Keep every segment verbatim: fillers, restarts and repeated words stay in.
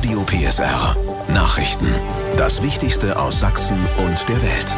Radio P S R Nachrichten. Das Wichtigste aus Sachsen und der Welt.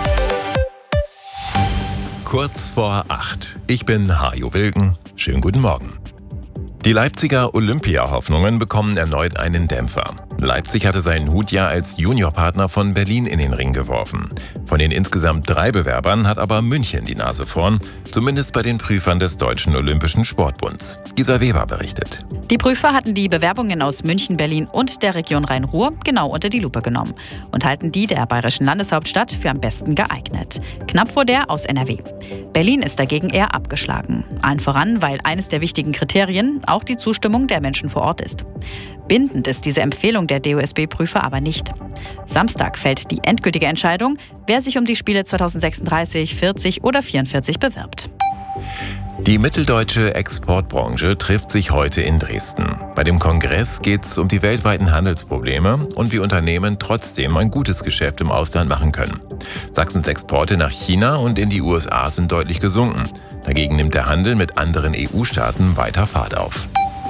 Kurz vor acht. Ich bin Hajo Wilken. Schönen guten Morgen. Die Leipziger Olympia-Hoffnungen bekommen erneut einen Dämpfer. Leipzig hatte seinen Hut ja als Juniorpartner von Berlin in den Ring geworfen. Von den insgesamt drei Bewerbern hat aber München die Nase vorn, zumindest bei den Prüfern des Deutschen Olympischen Sportbunds. Gisa Weber berichtet. Die Prüfer hatten die Bewerbungen aus München, Berlin und der Region Rhein-Ruhr genau unter die Lupe genommen und halten die der bayerischen Landeshauptstadt für am besten geeignet. Knapp vor der aus N R W. Berlin ist dagegen eher abgeschlagen. Allen voran, weil eines der wichtigen Kriterien auch die Zustimmung der Menschen vor Ort ist. Bindend ist diese Empfehlung der D O S B-Prüfer aber nicht. Samstag fällt die endgültige Entscheidung, wer sich um die Spiele zweitausendsechsunddreißig, vierzig oder vierundvierzig bewirbt. Die mitteldeutsche Exportbranche trifft sich heute in Dresden. Bei dem Kongress geht es um die weltweiten Handelsprobleme und wie Unternehmen trotzdem ein gutes Geschäft im Ausland machen können. Sachsens Exporte nach China und in die U S A sind deutlich gesunken. Dagegen nimmt der Handel mit anderen E U-Staaten weiter Fahrt auf.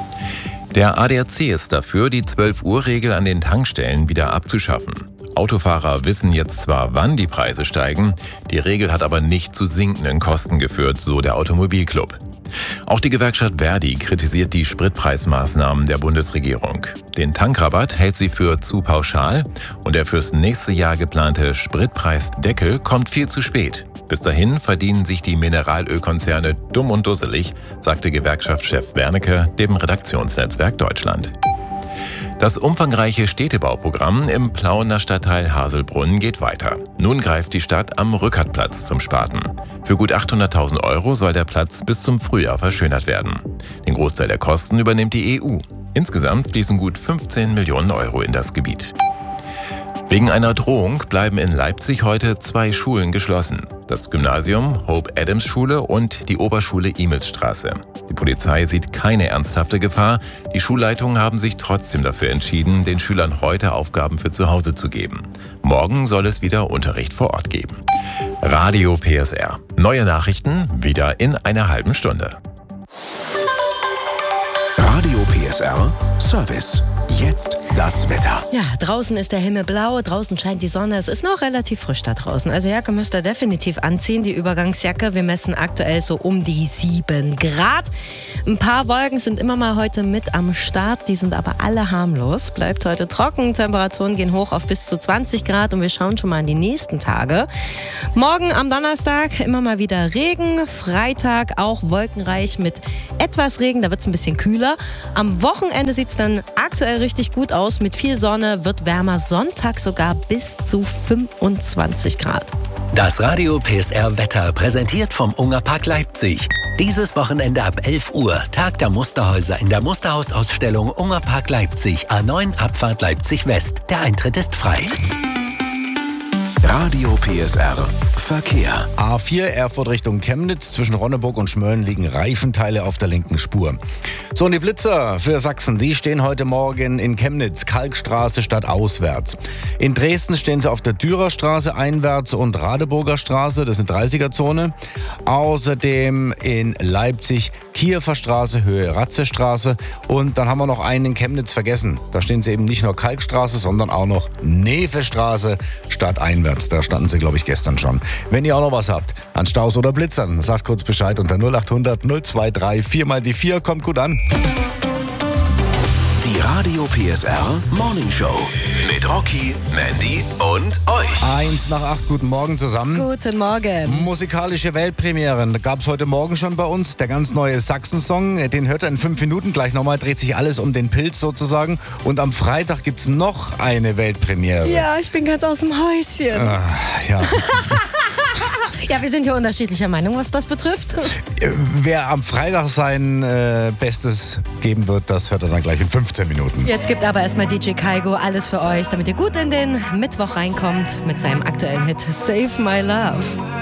Der A D A C ist dafür, die zwölf Uhr Regel an den Tankstellen wieder abzuschaffen. Autofahrer wissen jetzt zwar, wann die Preise steigen, die Regel hat aber nicht zu sinkenden Kosten geführt, so der Automobilclub. Auch die Gewerkschaft Verdi kritisiert die Spritpreismaßnahmen der Bundesregierung. Den Tankrabatt hält sie für zu pauschal und der fürs nächste Jahr geplante Spritpreisdeckel kommt viel zu spät. Bis dahin verdienen sich die Mineralölkonzerne dumm und dusselig, sagte Gewerkschaftschef Wernicke dem Redaktionsnetzwerk Deutschland. Das umfangreiche Städtebauprogramm im Plauener Stadtteil Haselbrunn geht weiter. Nun greift die Stadt am Rückertplatz zum Starten. Für gut achthunderttausend Euro soll der Platz bis zum Frühjahr verschönert werden. Den Großteil der Kosten übernimmt die E U. Insgesamt fließen gut fünfzehn Millionen Euro in das Gebiet. Wegen einer Drohung bleiben in Leipzig heute zwei Schulen geschlossen. Das Gymnasium Hope-Adams-Schule und die Oberschule Imelsstraße. Die Polizei sieht keine ernsthafte Gefahr. Die Schulleitungen haben sich trotzdem dafür entschieden, den Schülern heute Aufgaben für zu Hause zu geben. Morgen soll es wieder Unterricht vor Ort geben. Radio P S R. Neue Nachrichten wieder in einer halben Stunde. Radio P S R Service. Jetzt das Wetter. Ja, draußen ist der Himmel blau, draußen scheint die Sonne. Es ist noch relativ frisch da draußen. Also Jacke müsst ihr definitiv anziehen, die Übergangsjacke. Wir messen aktuell so um die sieben Grad. Ein paar Wolken sind immer mal heute mit am Start. Die sind aber alle harmlos. Bleibt heute trocken. Temperaturen gehen hoch auf bis zu zwanzig Grad. Und wir schauen schon mal in die nächsten Tage. Morgen am Donnerstag immer mal wieder Regen. Freitag auch wolkenreich mit etwas Regen. Da wird es ein bisschen kühler. Am Wochenende sieht es dann aktuell richtig gut aus. Mit viel Sonne wird wärmer. Sonntag sogar bis zu fünfundzwanzig Grad. Das Radio P S R Wetter präsentiert vom Ungerpark Leipzig. Dieses Wochenende ab elf Uhr Tag der Musterhäuser in der Musterhausausstellung Ungerpark Leipzig, A neun Abfahrt Leipzig West. Der Eintritt ist frei. Radio P S R Verkehr. A vier Erfurt Richtung Chemnitz. Zwischen Ronneburg und Schmölln liegen Reifenteile auf der linken Spur. So, und die Blitzer für Sachsen, die stehen heute Morgen in Chemnitz, Kalkstraße stadtauswärts. In Dresden stehen sie auf der Dürerstraße einwärts und Radeburger Straße, das ist eine dreißiger-Zone. Außerdem in Leipzig Kiewer Straße, Höhe Ratzestraße. Und dann haben wir noch einen in Chemnitz vergessen. Da stehen sie eben nicht nur Kalkstraße, sondern auch noch Nevestraße stadteinwärts. Da standen sie, glaube ich, gestern schon. Wenn ihr auch noch was habt an Staus oder Blitzern, sagt kurz Bescheid unter null acht hundert null zwei drei vier mal die vier. Kommt gut an. Die Radio P S R Morning Show mit Rocky, Mandy und euch. Eins nach acht, guten Morgen zusammen. Guten Morgen. Musikalische Weltpremieren gab es heute Morgen schon bei uns. Der ganz neue Sachsen-Song, den hört ihr in fünf Minuten gleich nochmal. Dreht sich alles um den Pilz sozusagen. Und am Freitag gibt es noch eine Weltpremiere. Ja, ich bin ganz aus dem Häuschen. Ah, ja. Ja, wir sind ja unterschiedlicher Meinung, was das betrifft. Wer am Freitag sein äh, Bestes geben wird, das hört er dann gleich in fünfzehn Minuten. Jetzt gibt aber erstmal D J Kaigo alles für euch, damit ihr gut in den Mittwoch reinkommt mit seinem aktuellen Hit Save My Love.